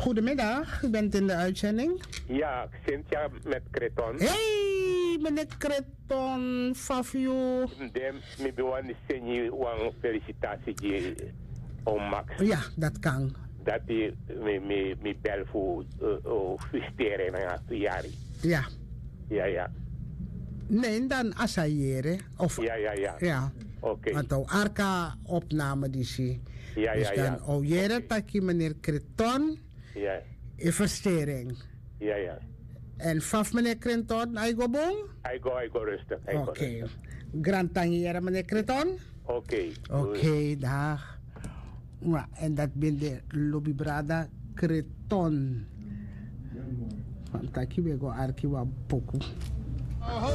Goedemiddag, u bent in de uitzending. Ja, Cynthia met Creton. Hey, meneer Creton, Fafio. Mi bewan senyi wang felicitatie die om Max. Ja, dat kan. Dat die mi bel voor feliciteren na verjaardag. Ja. Ja. Nee, dan assayeren. Of, Ja. Oké. Want ook arka opname die zie. Ja. Dus dan oyeren taki meneer Creton. Ja. Investering. Ja. En faf meneer Creton, ay go bong? I go rustig. Oké. Grand tangiera meneer Creton. Oké. Dag. Ja, en dat ben de lobby brada Creton. Want taki we go arki wa poku.